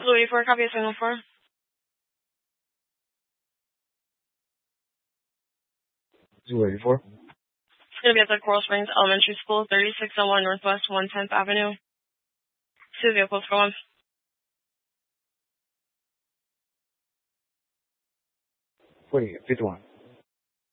Louis for a copy of signal 4. It's Louis 4. going to be at the Coral Springs Elementary School, 3601 Northwest 110th Avenue. 2 vehicles for 1. Wait, 51.